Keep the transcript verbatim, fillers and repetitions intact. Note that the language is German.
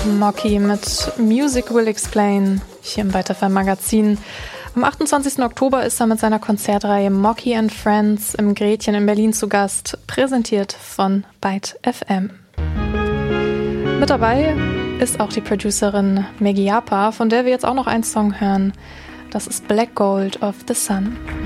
Mocky mit Music Will Explain hier im Byte F M Magazin. Am achtundzwanzigsten Oktober ist er mit seiner Konzertreihe Mocky and Friends im Gretchen in Berlin zu Gast, präsentiert von Byte F M. Mit dabei ist auch die Producerin Meggy Yapa, von der wir jetzt auch noch einen Song hören. Das ist Black Gold of the Sun.